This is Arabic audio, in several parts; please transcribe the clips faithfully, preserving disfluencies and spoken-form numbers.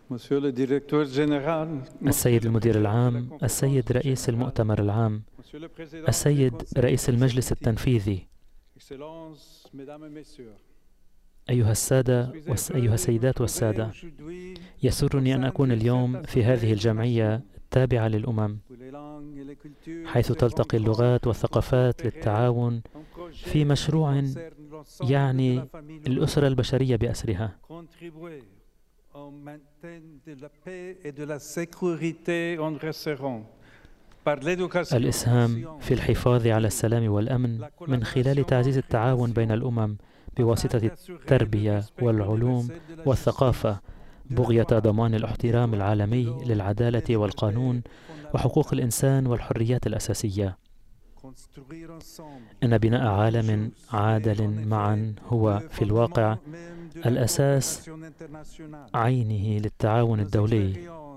السيد المدير العام، السيد رئيس المؤتمر العام، السيد رئيس المجلس التنفيذي، أيها السادة أيها السيدات والسادة، يسرني أن أكون اليوم في هذه الجمعية التابعة للأمم، حيث تلتقي اللغات والثقافات للتعاون في مشروع يعني الأسرة البشرية بأسرها، الإسهام في الحفاظ على السلام والأمن من خلال تعزيز التعاون بين الأمم بواسطة التربية والعلوم والثقافة، بغية ضمان الاحترام العالمي للعدالة والقانون وحقوق الإنسان والحريات الأساسية. إن بناء عالم عادل معا هو في الواقع الأساس عينه للتعاون الدولي،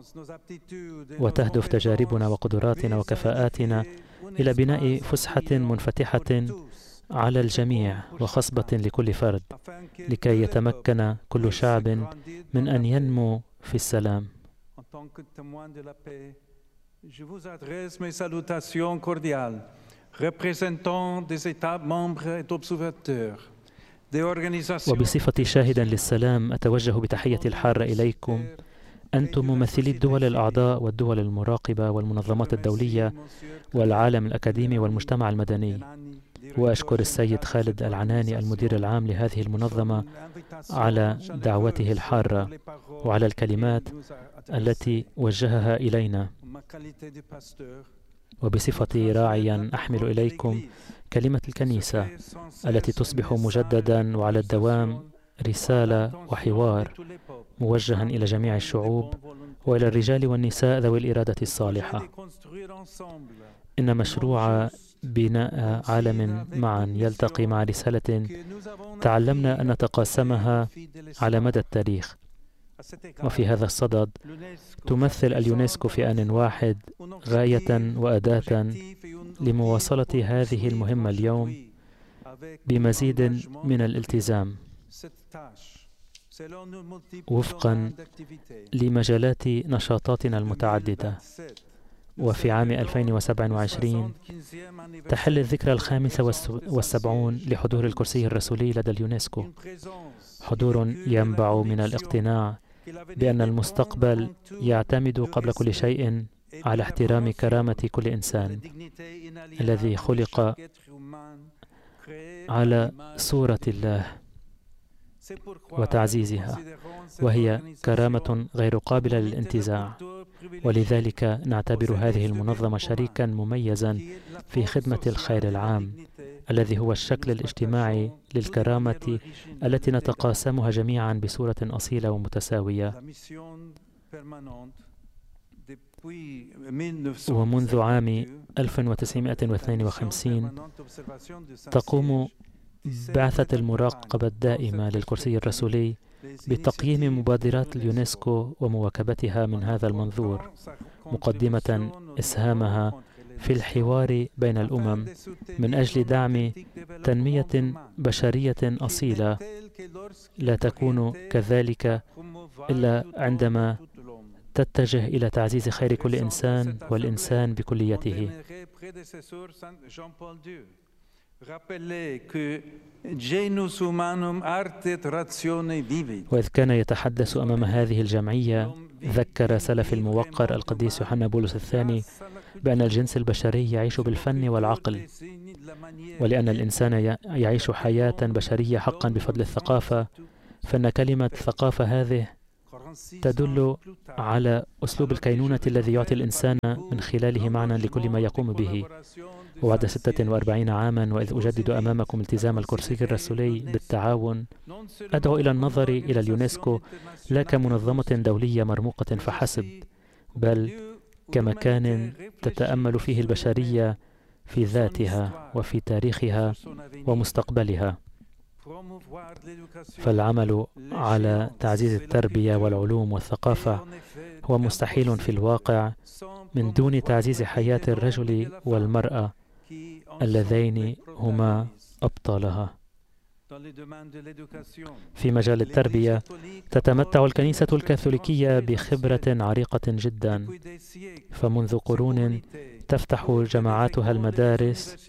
وتهدف تجاربنا وقدراتنا وكفاءاتنا إلى بناء فسحة منفتحة على الجميع وخصبة لكل فرد، لكي يتمكن كل شعب من أن ينمو في السلام. وبصفتي شاهدا للسلام أتوجه بتحية الحارة إليكم، أنتم ممثلي الدول الأعضاء والدول المراقبة والمنظمات الدولية والعالم الأكاديمي والمجتمع المدني. وأشكر السيد خالد العناني المدير العام لهذه المنظمة على دعوته الحارة وعلى الكلمات التي وجهها إلينا. وبصفتي راعيا أحمل إليكم كلمة الكنيسة التي تصبح مجددا وعلى الدوام رسالة وحوار موجها إلى جميع الشعوب وإلى الرجال والنساء ذوي الإرادة الصالحة. إن مشروع بناء عالم معا يلتقي مع رسالة تعلمنا أن نتقاسمها على مدى التاريخ. وفي هذا الصدد تمثل اليونسكو في آن واحد غاية وأداة لمواصلة هذه المهمة اليوم بمزيد من الالتزام وفقا لمجالات نشاطاتنا المتعددة. وفي عام ألفين وسبعة وعشرين تحل الذكرى الخامسة والسبعون لحضور الكرسي الرسولي لدى اليونسكو، حضور ينبع من الاقتناع بأن المستقبل يعتمد قبل كل شيء على احترام كرامة كل إنسان الذي خلق على صورة الله وتعزيزها، وهي كرامة غير قابلة للانتزاع. ولذلك نعتبر هذه المنظمة شريكا مميزا في خدمة الخير العام الذي هو الشكل الاجتماعي للكرامة التي نتقاسمها جميعا بصورة أصيلة ومتساوية. ومنذ عام ألف وتسعمائة واثنين وخمسين تقوم بعثة المراقبة الدائمة للكرسي الرسولي بتقييم مبادرات اليونسكو ومواكبتها من هذا المنظور، مقدمة إسهامها في الحوار بين الأمم من أجل دعم تنمية بشرية أصيلة لا تكون كذلك إلا عندما تتجه إلى تعزيز خير كل إنسان والإنسان بكليته. وإذ كان يتحدث أمام هذه الجمعية ذكر سلف الموقر القديس يوحنا بولس الثاني بأن الجنس البشري يعيش بالفن والعقل، ولأن الإنسان يعيش حياة بشرية حقا بفضل الثقافة، فإن كلمة ثقافة هذه تدل على أسلوب الكينونة الذي يعطي الإنسان من خلاله معنى لكل ما يقوم به. وبعد ستة وأربعين عاما وإذ أجدد أمامكم التزام الكرسي الرسولي بالتعاون، أدعو إلى النظر إلى اليونسكو لا كمنظمة دولية مرموقة فحسب، بل كمكان تتأمل فيه البشرية في ذاتها وفي تاريخها ومستقبلها. فالعمل على تعزيز التربية والعلوم والثقافة هو مستحيل في الواقع من دون تعزيز حياة الرجل والمرأة اللذين هما أبطالها. في مجال التربية تتمتع الكنيسة الكاثوليكية بخبرة عريقة جدا، فمنذ قرون تفتح جماعاتها المدارس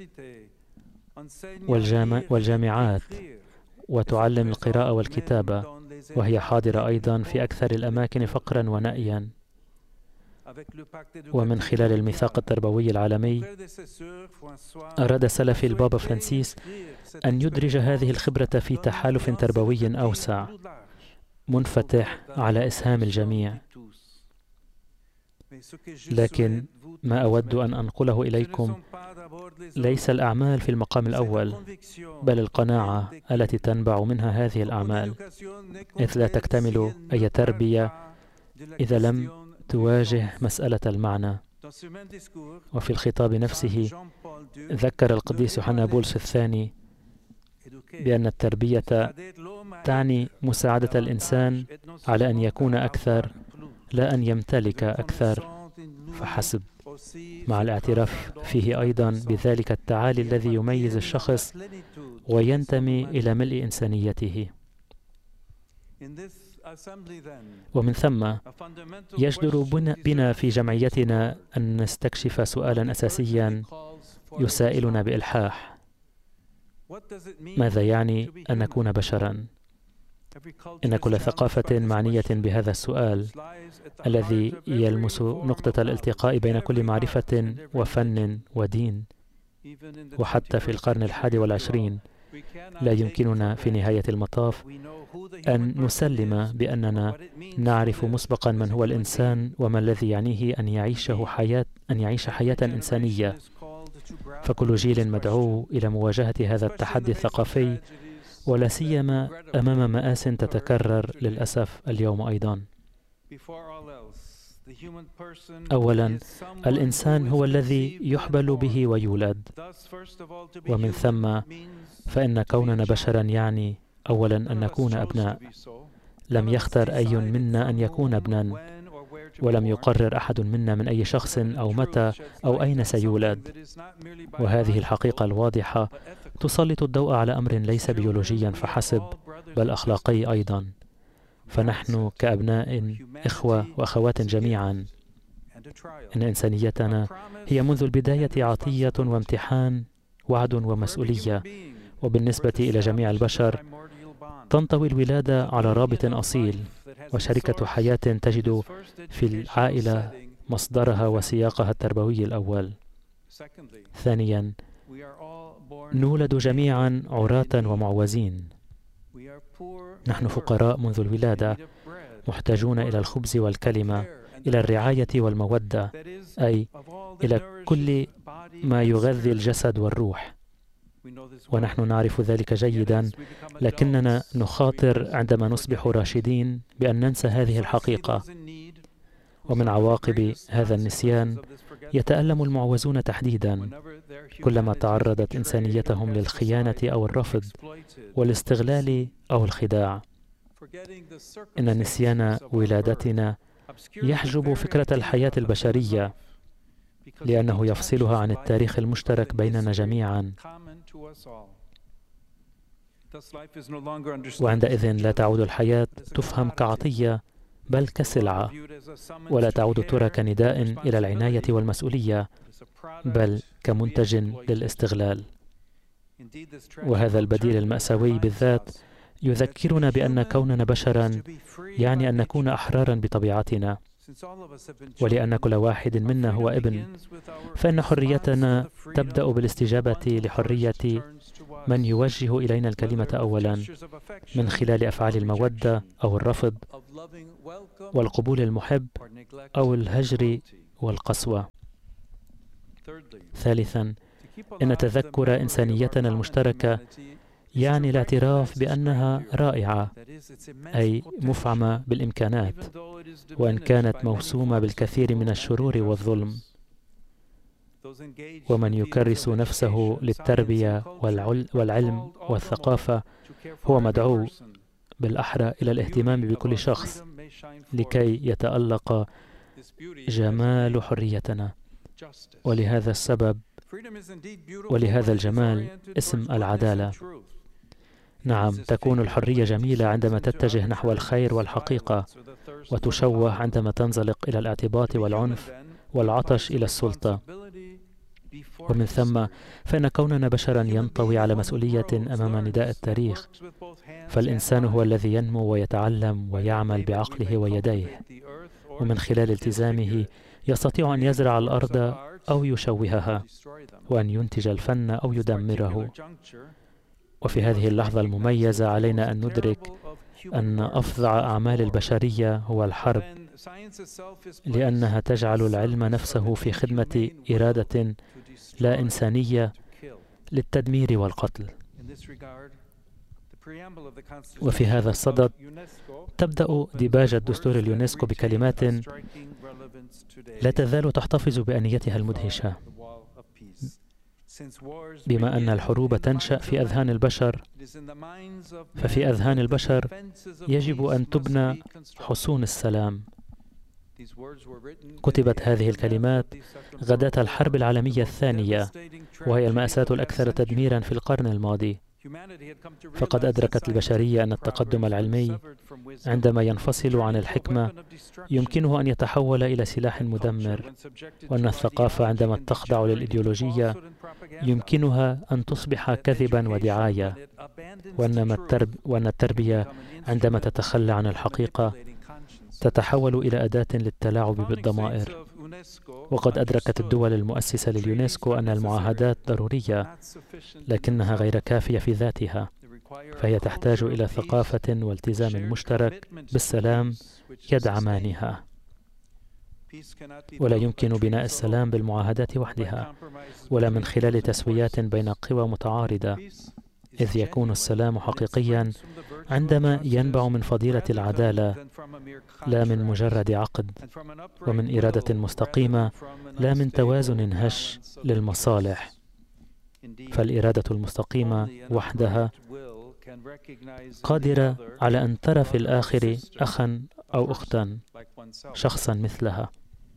والجامعات وتعلم القراءة والكتابة، وهي حاضرة أيضا في أكثر الأماكن فقرا ونأيا. ومن خلال الميثاق التربوي العالمي أراد سلفي البابا فرانسيس أن يدرج هذه الخبرة في تحالف تربوي أوسع منفتح على إسهام الجميع. لكن ما أود أن أنقله إليكم ليس الأعمال في المقام الأول، بل القناعة التي تنبع منها هذه الأعمال، إذ لا تكتمل أي تربية إذا لم تواجه مسألة المعنى. وفي الخطاب نفسه ذكر القديس يوحنا بولس الثاني بأن التربية تعني مساعدة الإنسان على أن يكون أكثر، لا أن يمتلك أكثر فحسب، مع الاعتراف فيه أيضا بذلك التعالي الذي يميز الشخص وينتمي إلى ملء إنسانيته. ومن ثم يجدر بنا في جمعيتنا أن نستكشف سؤالا أساسيا يسائلنا بإلحاح: ماذا يعني أن نكون بشرا؟ إن كل ثقافة معنية بهذا السؤال الذي يلمس نقطة الالتقاء بين كل معرفة وفن ودين، وحتى في القرن الحادي والعشرين لا يمكننا في نهاية المطاف أن نسلم بأننا نعرف مسبقا من هو الإنسان وما الذي يعنيه أن يعيشه حياة أن يعيش حياة إنسانية. فكل جيل مدعو إلى مواجهة هذا التحدي الثقافي، ولا سيما أمام مآس تتكرر للأسف اليوم أيضا. أولا، الإنسان هو الذي يحبل به ويولد، ومن ثم فإن كوننا بشرا يعني أولا أن نكون أبناء. لم يختر أي منا أن يكون ابنا، ولم يقرر أحد منا من أي شخص أو متى أو أين سيولد. وهذه الحقيقة الواضحة تسلط الضوء على أمر ليس بيولوجيا فحسب، بل أخلاقي أيضا. فنحن كأبناء إخوة وأخوات جميعا، إن إنسانيتنا هي منذ البداية عطية وامتحان، وعد ومسؤولية. وبالنسبة إلى جميع البشر تنطوي الولادة على رابط أصيل وشركة حياة تجد في العائلة مصدرها وسياقها التربوي الأول. ثانيا، نولد جميعا عراة ومعوزين. نحن فقراء منذ الولادة، محتاجون إلى الخبز والكلمة، إلى الرعاية والمودة، أي إلى كل ما يغذي الجسد والروح. ونحن نعرف ذلك جيدا، لكننا نخاطر عندما نصبح راشدين بأن ننسى هذه الحقيقة. ومن عواقب هذا النسيان يتألم المعوزون تحديدا كلما تعرضت إنسانيتهم للخيانة أو الرفض والاستغلال أو الخداع. إن نسيان ولادتنا يحجب فكرة الحياة البشرية، لأنه يفصلها عن التاريخ المشترك بيننا جميعا. وعندئذ لا تعود الحياة تفهم كعطية بل كسلعة، ولا تعود ترى كنداء إلى العناية والمسؤولية، بل كمنتج للاستغلال. وهذا البديل المأساوي بالذات يذكرنا بأن كوننا بشرا يعني أن نكون أحرارا بطبيعتنا. ولأن كل واحد منا هو ابن، فإن حريتنا تبدأ بالاستجابة لحرية من يوجه إلينا الكلمة أولا، من خلال أفعال المودة أو الرفض والقبول المحب أو الهجر والقسوة. ثالثا، إن تذكر إنسانيتنا المشتركة يعني الاعتراف بأنها رائعة، أي مفعمة بالإمكانات، وإن كانت موسومة بالكثير من الشرور والظلم. ومن يكرس نفسه للتربية والعلم والثقافة هو مدعو بالأحرى إلى الاهتمام بكل شخص لكي يتألق جمال حريتنا. ولهذا السبب ولهذا الجمال اسم العدالة، نعم، تكون الحرية جميلة عندما تتجه نحو الخير والحقيقة، وتشوه عندما تنزلق إلى الاعتباط والعنف والعطش إلى السلطة. ومن ثم فإن كوننا بشرا ينطوي على مسؤولية أمام نداء التاريخ، فالإنسان هو الذي ينمو ويتعلم ويعمل بعقله ويديه، ومن خلال التزامه يستطيع أن يزرع الأرض أو يشوهها، وأن ينتج الفن أو يدمره. وفي هذه اللحظة المميزة علينا أن ندرك أن أفظع أعمال البشرية هو الحرب، لأنها تجعل العلم نفسه في خدمة إرادة لا إنسانية للتدمير والقتل. وفي هذا الصدد تبدأ ديباجة دستور اليونسكو بكلمات لا تزال تحتفظ بأنيتها المدهشة. بما أن الحروب تنشأ في أذهان البشر، ففي أذهان البشر يجب أن تبنى حصون السلام. كتبت هذه الكلمات غداة الحرب العالمية الثانية، وهي المأساة الأكثر تدميرا في القرن الماضي. فقد أدركت البشرية أن التقدم العلمي عندما ينفصل عن الحكمة يمكنه أن يتحول إلى سلاح مدمر، وأن الثقافة عندما تخضع للإيديولوجية يمكنها أن تصبح كذبا ودعاية، وأن الترب وأن التربية عندما تتخلى عن الحقيقة تتحول إلى أداة للتلاعب بالضمائر. وقد أدركت الدول المؤسسة لليونسكو أن المعاهدات ضرورية، لكنها غير كافية في ذاتها، فهي تحتاج إلى ثقافة والتزام مشترك بالسلام يدعمانها. ولا يمكن بناء السلام بالمعاهدات وحدها، ولا من خلال تسويات بين قوى متعارضة، إذ يكون السلام حقيقيا عندما ينبع من فضيلة العدالة لا من مجرد عقد، ومن إرادة مستقيمة لا من توازن هش للمصالح. فالإرادة المستقيمة وحدها قادرة على أن ترى في الآخر أخا أو أختا، شخصا مثلها.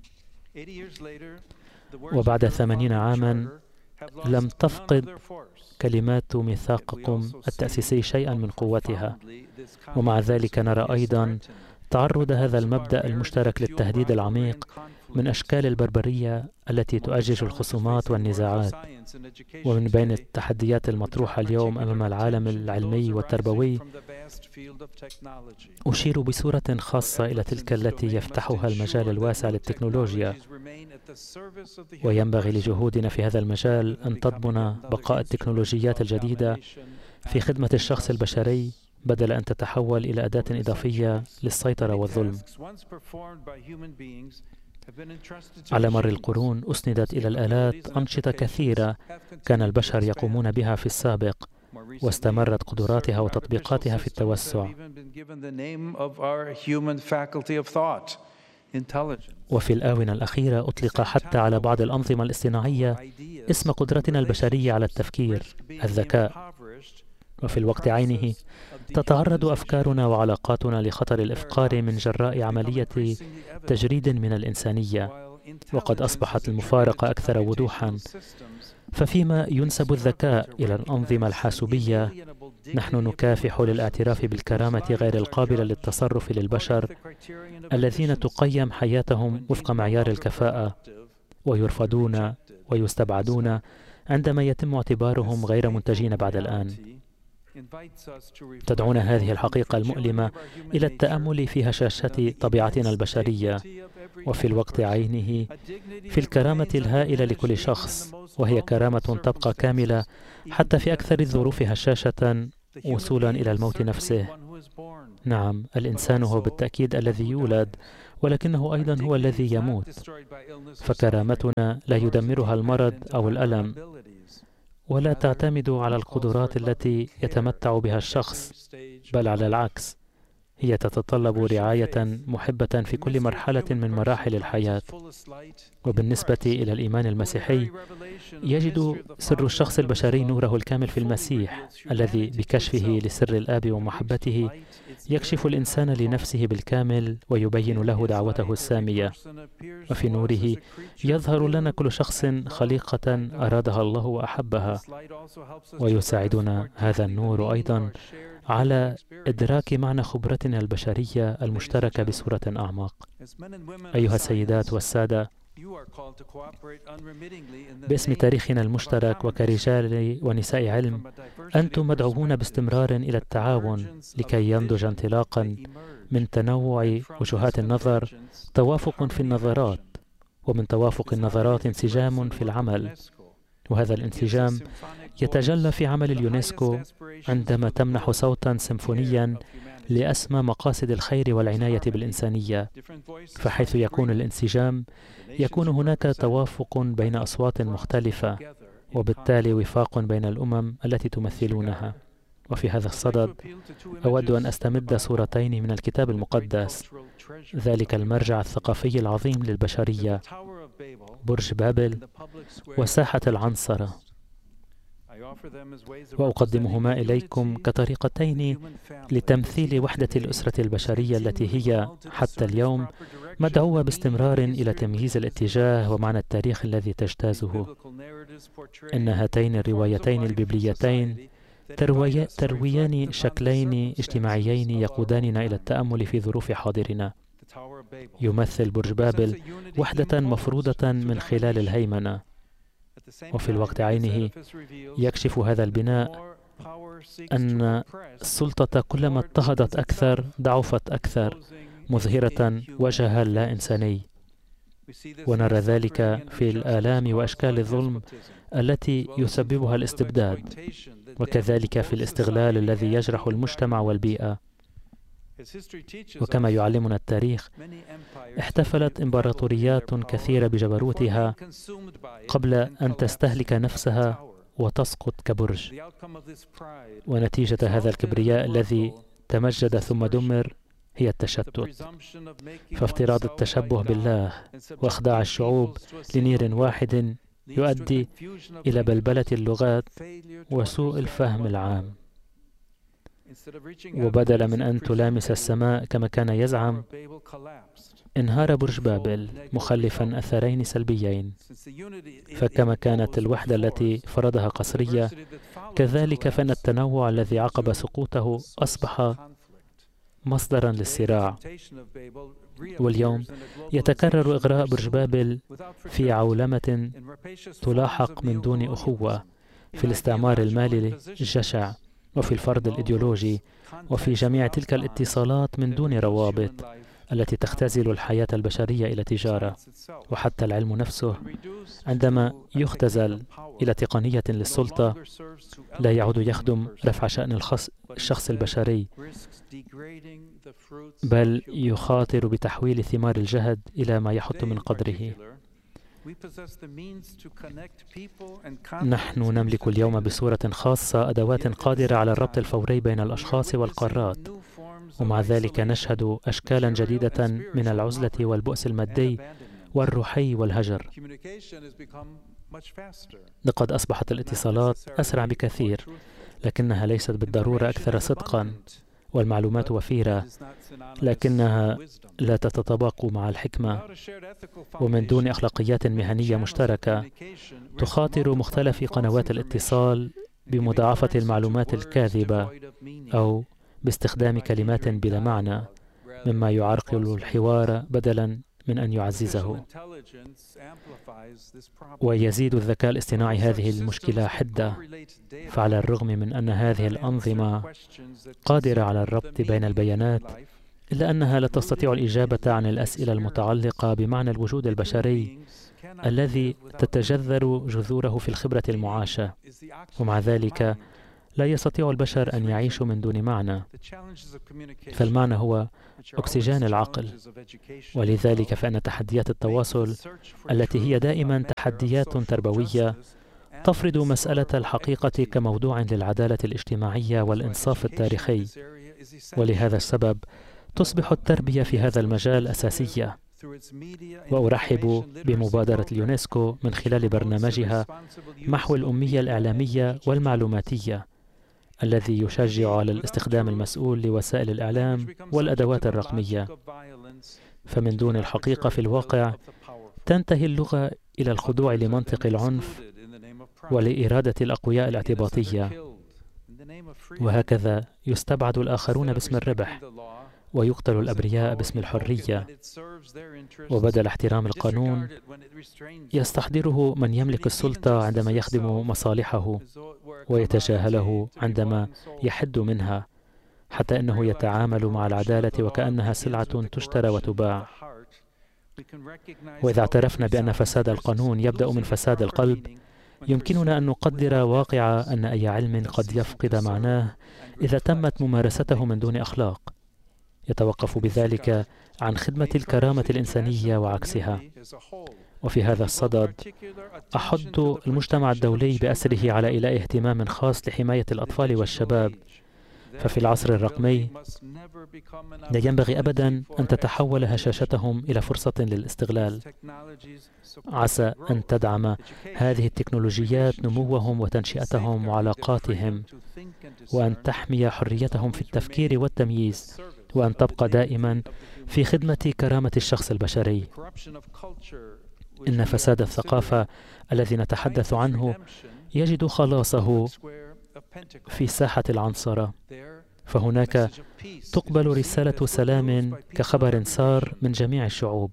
وبعد ثمانين عاما لم تفقد كلمات ميثاقكم التأسيسي شيئا من قوتها، ومع ذلك نرى أيضا تعرض هذا المبدأ المشترك للتهديد العميق من أشكال البربرية التي تؤجج الخصومات والنزاعات. ومن بين التحديات المطروحة اليوم أمام العالم العلمي والتربوي أشير بصورة خاصة إلى تلك التي يفتحها المجال الواسع للتكنولوجيا، وينبغي لجهودنا في هذا المجال أن تضمن بقاء التكنولوجيات الجديدة في خدمة الشخص البشري بدل أن تتحول إلى أداة إضافية للسيطرة والظلم. على مر القرون أسندت إلى الآلات أنشطة كثيرة كان البشر يقومون بها في السابق، واستمرت قدراتها وتطبيقاتها في التوسع. وفي الآونة الأخيرة أطلق حتى على بعض الأنظمة الاصطناعية اسم قدرتنا البشرية على التفكير، الذكاء. وفي الوقت عينه تتعرض أفكارنا وعلاقاتنا لخطر الإفقار من جراء عملية تجريد من الإنسانية، وقد أصبحت المفارقة أكثر وضوحا. ففيما ينسب الذكاء إلى الأنظمة الحاسوبية، نحن نكافح للاعتراف بالكرامة غير القابلة للتصرف للبشر الذين تقيم حياتهم وفق معيار الكفاءة، ويرفضون ويستبعدون عندما يتم اعتبارهم غير منتجين بعد الآن. تدعونا هذه الحقيقة المؤلمة إلى التأمل في هشاشة طبيعتنا البشرية، وفي الوقت عينه في الكرامة الهائلة لكل شخص، وهي كرامة تبقى كاملة حتى في أكثر الظروف هشاشة وصولا إلى الموت نفسه. نعم، الإنسان هو بالتأكيد الذي يولد، ولكنه أيضا هو الذي يموت. فكرامتنا لا يدمرها المرض أو الألم، ولا تعتمد على القدرات التي يتمتع بها الشخص، بل على العكس، هي تتطلب رعاية محبة في كل مرحلة من مراحل الحياة. وبالنسبة إلى الإيمان المسيحي، يجد سر الشخص البشري نوره الكامل في المسيح، الذي بكشفه لسر الآب ومحبته يكشف الإنسان لنفسه بالكامل ويبين له دعوته السامية. وفي نوره يظهر لنا كل شخص خليقة أرادها الله وأحبها. ويساعدنا هذا النور أيضا على إدراك معنى خبرتنا البشرية المشتركة بصورة أعمق. أيها السيدات والسادة، باسم تاريخنا المشترك وكرجال ونساء علم، أنتم مدعوون باستمرار إلى التعاون لكي ينضج انطلاقا من تنوع وجهات النظر توافق في النظرات، ومن توافق النظرات انسجام في العمل. وهذا الانسجام يتجلى في عمل اليونسكو عندما تمنح صوتا سيمفونيا لأسمى مقاصد الخير والعناية بالإنسانية. فحيث يكون الانسجام يكون هناك توافق بين أصوات مختلفة، وبالتالي وفاق بين الأمم التي تمثلونها. وفي هذا الصدد أود أن أستمد صورتين من الكتاب المقدس، ذلك المرجع الثقافي العظيم للبشرية، برج بابل وساحة العنصرة، وأقدمهما إليكم كطريقتين لتمثيل وحدة الأسرة البشرية التي هي حتى اليوم مدعوة باستمرار إلى تمييز الاتجاه ومعنى التاريخ الذي تجتازه. إن هاتين الروايتين البيبليتين تروي ترويان شكلين اجتماعيين يقوداننا إلى التأمل في ظروف حاضرنا. يمثل برج بابل وحدة مفروضة من خلال الهيمنة، وفي الوقت عينه يكشف هذا البناء أن السلطة كلما اضطهدت أكثر ضعفت أكثر، مظهرة وجهها اللا إنساني. ونرى ذلك في الآلام وأشكال الظلم التي يسببها الاستبداد، وكذلك في الاستغلال الذي يجرح المجتمع والبيئة. وكما يعلمنا التاريخ، احتفلت إمبراطوريات كثيرة بجبروتها قبل أن تستهلك نفسها وتسقط كبرج. ونتيجة هذا الكبرياء الذي تمجد ثم دمر هي التشتت. فافتراض التشبه بالله وإخضاع الشعوب لنير واحد يؤدي إلى بلبلة اللغات وسوء الفهم العام. وبدلا من أن تلامس السماء كما كان يزعم، انهار برج بابل مخلفا أثرين سلبيين. فكما كانت الوحدة التي فرضها قسرية، كذلك فإن التنوع الذي عقب سقوطه أصبح مصدرا للصراع. واليوم يتكرر إغراء برج بابل في عولمة تلاحق من دون أخوة، في الاستعمار المالي الجشع، وفي الفرض الإيديولوجي، وفي جميع تلك الاتصالات من دون روابط التي تختزل الحياة البشرية إلى تجارة. وحتى العلم نفسه عندما يختزل إلى تقنية للسلطة لا يعود يخدم رفع شأن الشخص البشري، بل يخاطر بتحويل ثمار الجهد إلى ما يحط من قدره. نحن نملك اليوم بصورة خاصة أدوات قادرة على الربط الفوري بين الأشخاص والقارات، ومع ذلك نشهد أشكالا جديدة من العزلة والبؤس المادي والروحي والهجر. لقد أصبحت الاتصالات أسرع بكثير، لكنها ليست بالضرورة أكثر صدقا، والمعلومات وفيرة لكنها لا تتطابق مع الحكمة. ومن دون أخلاقيات مهنية مشتركة تخاطر مختلف قنوات الاتصال بمضاعفة المعلومات الكاذبة أو باستخدام كلمات بلا معنى، مما يعرقل الحوار بدلا من أن يعززه. ويزيد الذكاء الاصطناعي هذه المشكلة حدة، فعلى الرغم من أن هذه الأنظمة قادرة على الربط بين البيانات، إلا أنها لا تستطيع الإجابة عن الأسئلة المتعلقة بمعنى الوجود البشري الذي تتجذر جذوره في الخبرة المعاشة. ومع ذلك لا يستطيع البشر أن يعيشوا من دون معنى، فالمعنى هو أكسجين العقل. ولذلك فإن تحديات التواصل التي هي دائما تحديات تربوية تفرض مسألة الحقيقة كموضوع للعدالة الاجتماعية والإنصاف التاريخي. ولهذا السبب تصبح التربية في هذا المجال أساسية. وأرحب بمبادرة اليونسكو من خلال برنامجها محو الأمية الإعلامية والمعلوماتية، الذي يشجع على الاستخدام المسؤول لوسائل الإعلام والأدوات الرقمية. فمن دون الحقيقة في الواقع تنتهي اللغة إلى الخضوع لمنطق العنف ولإرادة الأقوياء الاعتباطية، وهكذا يستبعد الآخرون باسم الربح ويقتل الأبرياء باسم الحرية، وبدل احترام القانون يستحضره من يملك السلطة عندما يخدم مصالحه ويتجاهله عندما يحد منها، حتى أنه يتعامل مع العدالة وكأنها سلعة تشترى وتباع. وإذا اعترفنا بأن فساد القانون يبدأ من فساد القلب، يمكننا أن نقدر واقع أن أي علم قد يفقد معناه إذا تمت ممارسته من دون أخلاق، يتوقف بذلك عن خدمة الكرامة الإنسانية وعكسها. وفي هذا الصدد أحض المجتمع الدولي بأسره على إيلاء اهتمام خاص لحماية الأطفال والشباب، ففي العصر الرقمي لا ينبغي أبدا أن تتحول هشاشتهم إلى فرصة للاستغلال. عسى أن تدعم هذه التكنولوجيات نموهم وتنشئتهم وعلاقاتهم، وأن تحمي حريتهم في التفكير والتمييز، وأن تبقى دائما في خدمة كرامة الشخص البشري. إن فساد الثقافة الذي نتحدث عنه يجد خلاصه في ساحة العنصرة، فهناك تقبل رسالة سلام كخبر سار من جميع الشعوب،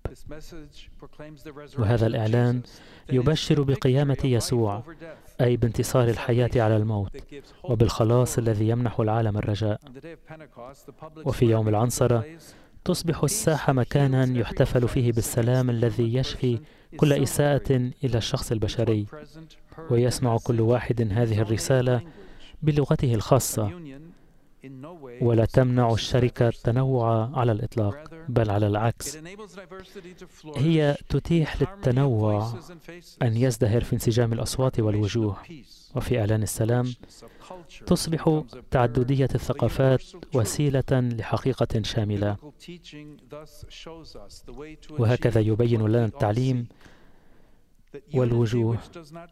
وهذا الإعلان يبشر بقيامة يسوع، أي بانتصار الحياة على الموت وبالخلاص الذي يمنح العالم الرجاء. وفي يوم العنصرة تصبح الساحة مكانا يحتفل فيه بالسلام الذي يشفي كل إساءة إلى الشخص البشري، ويسمع كل واحد هذه الرسالة بلغته الخاصة، ولا تمنع الشركة التنوع على الإطلاق، بل على العكس، هي تتيح للتنوع أن يزدهر في انسجام الأصوات والوجوه. وفي إعلان السلام تصبح تعددية الثقافات وسيلة لحقيقة شاملة. وهكذا يبين لنا التعليم والوجوه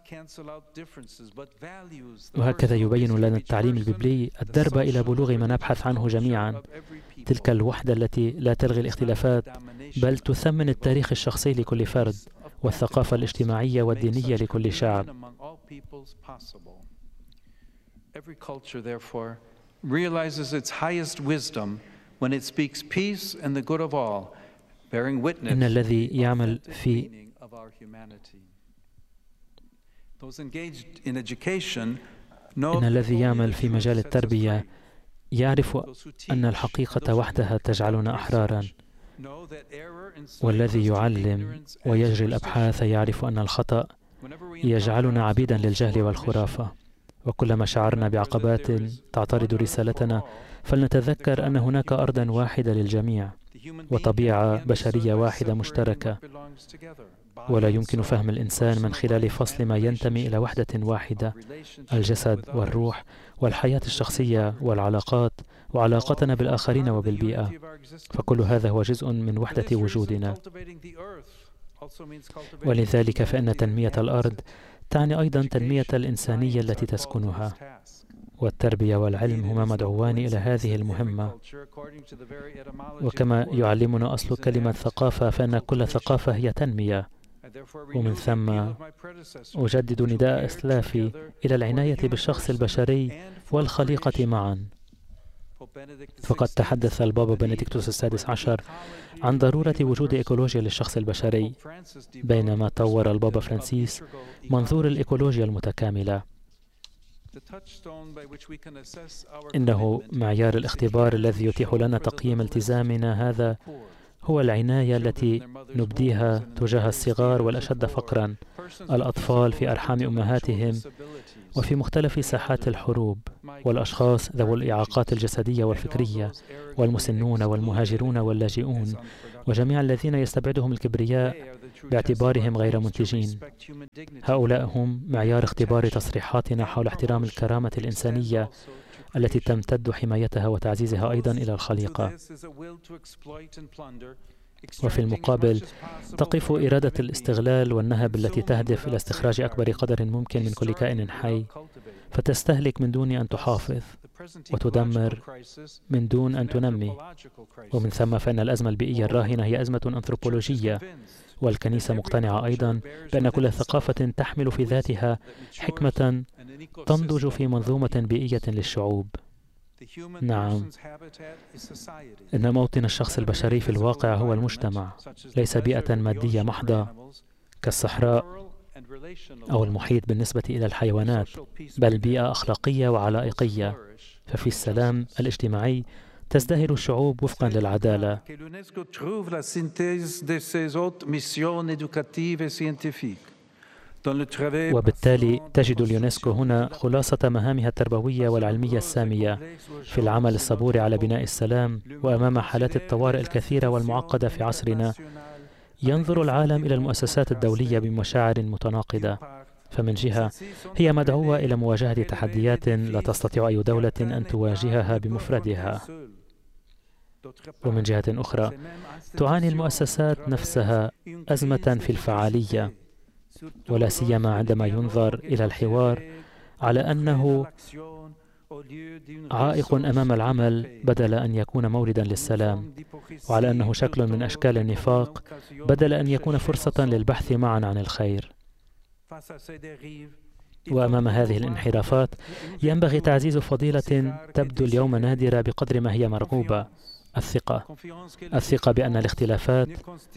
وهكذا يبين لنا التعليم البيبلي الدرب إلى بلوغ ما نبحث عنه جميعا، تلك الوحدة التي لا تلغي الاختلافات بل تثمن التاريخ الشخصي لكل فرد والثقافة الاجتماعية والدينية لكل شعب. Every culture, therefore, realizes its highest wisdom when it speaks peace and the good of all, bearing witness إن الذي يعمل في of our humanity. Those engaged in education know إن الذي يعمل في مجال التربية يعرف أن الحقيقة وحدها تجعلنا أحراراً، والذي يعلم ويجري الأبحاث يعرف أن الخطأ يجعلنا عبيداً للجهل والخرافة. وكلما شعرنا بعقبات تعترض رسالتنا فلنتذكر أن هناك أرضاً واحدة للجميع وطبيعة بشرية واحدة مشتركة، ولا يمكن فهم الإنسان من خلال فصل ما ينتمي إلى وحدة واحدة: الجسد والروح والحياة الشخصية والعلاقات وعلاقتنا بالآخرين وبالبيئة، فكل هذا هو جزء من وحدة وجودنا. ولذلك فإن تنمية الأرض تعني أيضا تنمية الإنسانية التي تسكنها، والتربية والعلم هما مدعوان إلى هذه المهمة. وكما يعلمنا أصل كلمة ثقافة فإن كل ثقافة هي تنمية، ومن ثم أجدد نداء أسلافي إلى العناية بالشخص البشري والخليقة معا. فقد تحدث البابا بنديكتوس السادس عشر عن ضرورة وجود إيكولوجيا للشخص البشري، بينما طور البابا فرانسيس منظور الإيكولوجيا المتكاملة. إنه معيار الاختبار الذي يتيح لنا تقييم التزامنا هذا هو العناية التي نبديها تجاه الصغار والأشد فقراً، الأطفال في أرحام أمهاتهم وفي مختلف ساحات الحروب، والأشخاص ذوي الإعاقات الجسدية والفكرية، والمسنون والمهاجرون واللاجئون، وجميع الذين يستبعدهم الكبرياء باعتبارهم غير منتجين. هؤلاء هم معيار اختبار تصريحاتنا حول احترام الكرامة الإنسانية التي تمتد حمايتها وتعزيزها أيضا إلى الخليقة. وفي المقابل تقف إرادة الاستغلال والنهب التي تهدف إلى استخراج أكبر قدر ممكن من كل كائن حي، فتستهلك من دون أن تحافظ، وتدمر من دون أن تنمي. ومن ثم فإن الأزمة البيئية الراهنة هي أزمة أنثروبولوجية، والكنيسة مقتنعة أيضا بأن كل ثقافة تحمل في ذاتها حكمة تنضج في منظومة بيئية للشعوب. نعم، إن موطن الشخص البشري في الواقع هو المجتمع، ليس بيئة مادية محضة كالصحراء أو المحيط بالنسبة إلى الحيوانات، بل بيئة أخلاقية وعلائقية. ففي السلام الاجتماعي تزدهر الشعوب وفقا للعدالة. وبالتالي تجد اليونسكو هنا خلاصة مهامها التربوية والعلمية السامية في العمل الصبور على بناء السلام. وأمام حالات الطوارئ الكثيرة والمعقدة في عصرنا، ينظر العالم إلى المؤسسات الدولية بمشاعر متناقضة. فمن جهة هي مدعوة إلى مواجهة تحديات لا تستطيع أي دولة أن تواجهها بمفردها، ومن جهة أخرى تعاني المؤسسات نفسها أزمة في الفعالية، ولا سيما عندما ينظر إلى الحوار على أنه عائق أمام العمل بدل أن يكون موردا للسلام، وعلى أنه شكل من أشكال النفاق بدل أن يكون فرصة للبحث معا عن الخير. وأمام هذه الانحرافات ينبغي تعزيز فضيلة تبدو اليوم نادرة بقدر ما هي مرغوبة: الثقة. الثقة بأن الاختلافات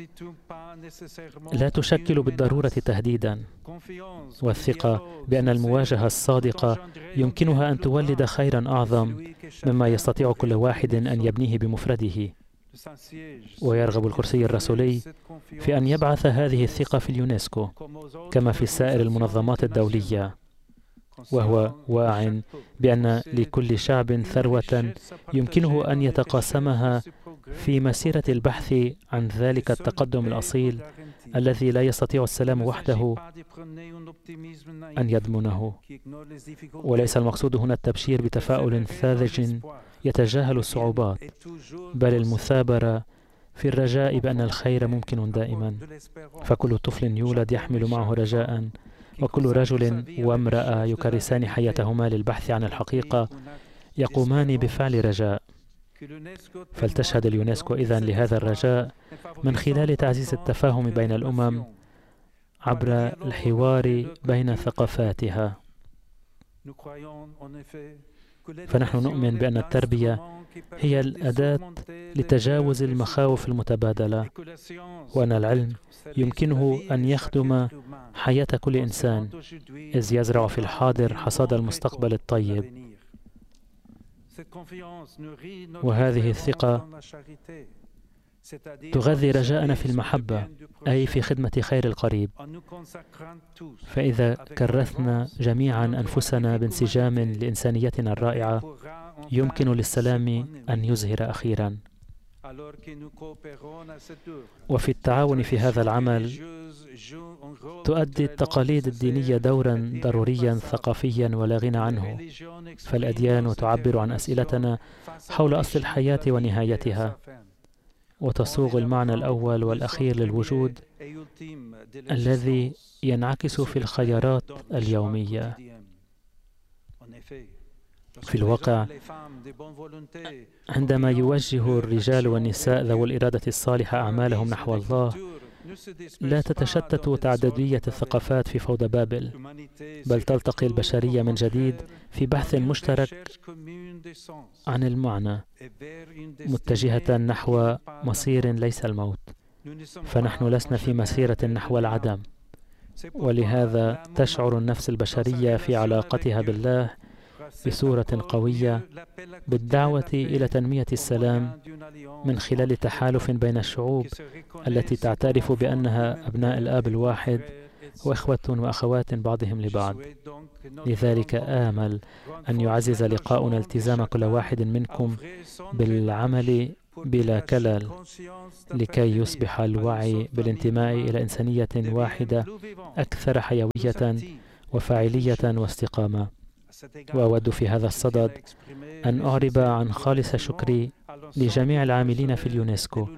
لا تشكل بالضرورة تهديدا، والثقة بأن المواجهة الصادقة يمكنها أن تولد خيرا أعظم مما يستطيع كل واحد أن يبنيه بمفرده. ويرغب الكرسي الرسولي في أن يبعث هذه الثقة في اليونسكو كما في سائر المنظمات الدولية، وهو واع بأن لكل شعب ثروة يمكنه أن يتقاسمها في مسيرة البحث عن ذلك التقدم الأصيل الذي لا يستطيع السلام وحده أن يضمنه. وليس المقصود هنا التبشير بتفاؤل ساذج يتجاهل الصعوبات، بل المثابرة في الرجاء بأن الخير ممكن دائما. فكل طفل يولد يحمل معه رجاء، وكل رجل وامرأة يكرسان حياتهما للبحث عن الحقيقة يقومان بفعل رجاء. فلتشهد اليونسكو إذن لهذا الرجاء من خلال تعزيز التفاهم بين الأمم عبر الحوار بين ثقافاتها. فنحن نؤمن بأن التربية هي الأداة لتجاوز المخاوف المتبادلة، وأن العلم يمكنه أن يخدم حياة كل إنسان، إذ يزرع في الحاضر حصاد المستقبل الطيب. وهذه الثقة تغذي رجاءنا في المحبة، أي في خدمة خير القريب. فإذا كرثنا جميعا أنفسنا بانسجام لإنسانيتنا الرائعة، يمكن للسلام أن يزهر أخيرا. وفي التعاون في هذا العمل تؤدي التقاليد الدينية دورا ضروريا ثقافيا ولا غنى عنه، فالأديان تعبر عن أسئلتنا حول أصل الحياة ونهايتها، وتصوغ المعنى الأول والأخير للوجود الذي ينعكس في الخيارات اليومية. في الواقع، عندما يوجه الرجال والنساء ذوو الإرادة الصالحة أعمالهم نحو الله، لا تتشتت تعددية الثقافات في فوضى بابل، بل تلتقي البشرية من جديد في بحث مشترك عن المعنى، متجهة نحو مصير ليس الموت. فنحن لسنا في مسيرة نحو العدم، ولهذا تشعر النفس البشرية في علاقتها بالله بصورة قوية بالدعوة إلى تنمية السلام من خلال تحالف بين الشعوب التي تعترف بأنها أبناء الآب الواحد وإخوة وأخوات بعضهم لبعض. لذلك آمل أن يعزز لقاؤنا التزام كل واحد منكم بالعمل بلا كلل لكي يصبح الوعي بالانتماء إلى إنسانية واحدة أكثر حيوية وفاعلية واستقامة. وأود في هذا الصدد أن أعرب عن خالص شكري لجميع العاملين في اليونسكو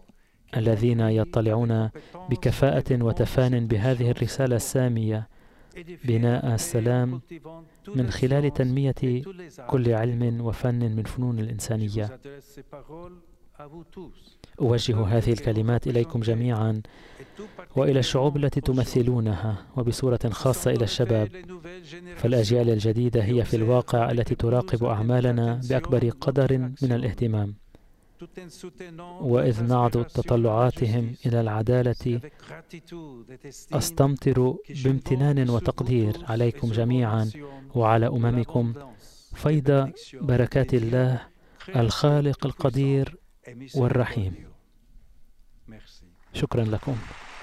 الذين يطلعون بكفاءة وتفان بهذه الرسالة السامية بناء السلام من خلال تنمية كل علم وفن من فنون الإنسانية. أوجه هذه الكلمات إليكم جميعا وإلى الشعوب التي تمثلونها، وبصورة خاصة إلى الشباب، فالأجيال الجديدة هي في الواقع التي تراقب أعمالنا بأكبر قدر من الاهتمام. وإذ نعض تطلعاتهم إلى العدالة، أستمطر بامتنان وتقدير عليكم جميعا وعلى أممكم فيض بركات الله الخالق القدير والرحيم. شكرا لكم.